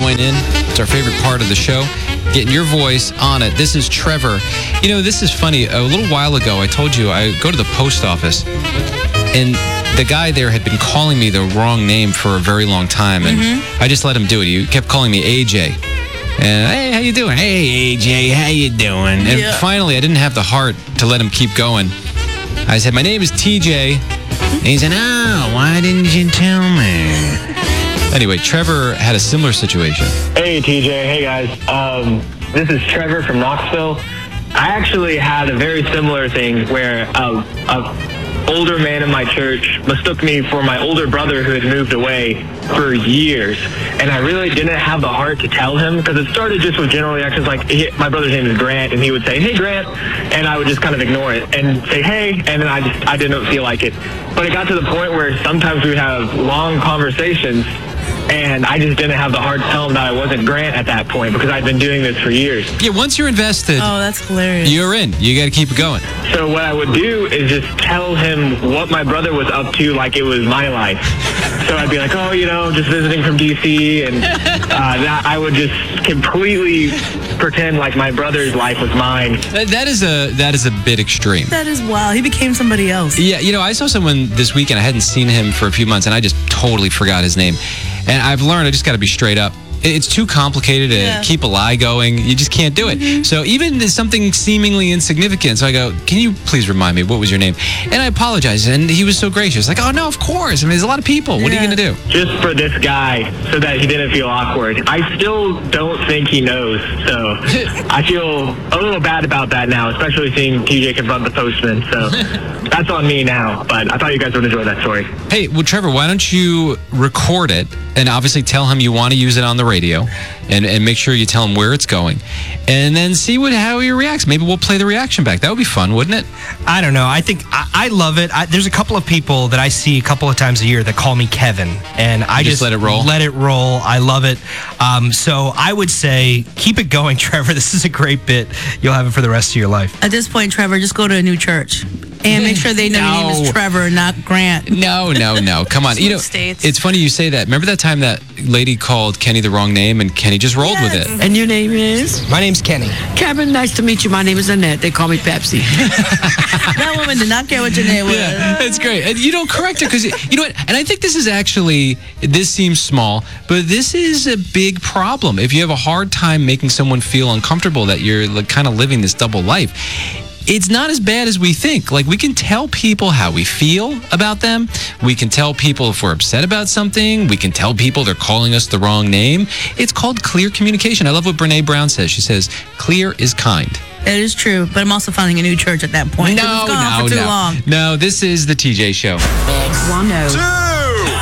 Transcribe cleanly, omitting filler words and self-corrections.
join in. It's our favorite part of the show. Getting your voice on it. This is Trevor. You know, this is funny. A little while ago, I told you I go to the post office, and the guy there had been calling me the wrong name for a very long time, and I just let him do it. He kept calling me AJ. And, hey, how you doing? Hey, AJ, how you doing? And finally, I didn't have the heart to let him keep going. I said, my name is TJ. And he said, oh, why didn't you tell me? Anyway, Trevor had a similar situation. Hey, TJ. Hey, guys. This is Trevor from Knoxville. I actually had a very similar thing where a older man in my church mistook me for my older brother who had moved away for years. And I really didn't have the heart to tell him, because it started just with general reactions like, my brother's name is Grant, and he would say, hey, Grant, and I would just kind of ignore it and say, hey, and then I didn't feel like it. But it got to the point where sometimes we would have long conversations, and I just didn't have the heart to tell him that I wasn't Grant at that point, because I'd been doing this for years. Yeah, once you're invested, oh, that's hilarious. You're in. You got to keep it going. So what I would do is just tell him what my brother was up to like it was my life. So I'd be like, oh, just visiting from D.C., and that I would just completely pretend like my brother's life was mine. That is a bit extreme. That is wild. He became somebody else. Yeah, I saw someone this weekend. I hadn't seen him for a few months, and I just totally forgot his name. And I've learned I just got to be straight up. It's too complicated to keep a lie going. You just can't do it. So even there's something seemingly insignificant. So I go, can you please remind me, what was your name? And I apologize. And he was so gracious. Like, oh, no, of course. I mean, there's a lot of people. What are you going to do? Just for this guy, so that he didn't feel awkward. I still don't think he knows. So I feel a little bad about that now, especially seeing TJ confront the postman. So that's on me now. But I thought you guys would enjoy that story. Hey, well, Trevor, why don't you record it and obviously tell him you want to use it on the radio, and make sure you tell him where it's going, and then see how he reacts. Maybe we'll play the reaction back. That would be fun, wouldn't it? I don't know. I think I love it. There's a couple of people that I see a couple of times a year that call me Kevin, and I just let it roll. Let it roll. I love it. So I would say keep it going, Trevor. This is a great bit. You'll have it for the rest of your life. At this point, Trevor, just go to a new church and make sure they know your name is Trevor, not Grant. No. Come on. It's funny you say that. Remember that time that lady called Kenny the wrong name, and Kenny just rolled with it? And your name is? My name's Kenny. Kevin, nice to meet you. My name is Annette. They call me Pepsi. That woman did not care what your name was. Yeah, that's great. And you don't correct her, because you know what? And I think this seems small, but this is a big problem. If you have a hard time making someone feel uncomfortable that you're kind of living this double life, it's not as bad as we think. Like, we can tell people how we feel about them. We can tell people if we're upset about something. We can tell people they're calling us the wrong name. It's called clear communication. I love what Brene Brown says. She says, clear is kind. It is true, but I'm also finding a new church at that point. No, for too long. No, this is the TJ Show. X1